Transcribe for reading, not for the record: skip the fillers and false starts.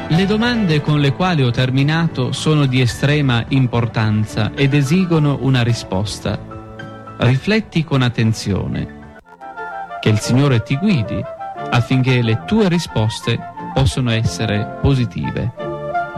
Le domande con le quali ho terminato sono di estrema importanza ed esigono una risposta. Rifletti con attenzione. Che il Signore ti guidi affinché le tue risposte possano essere positive.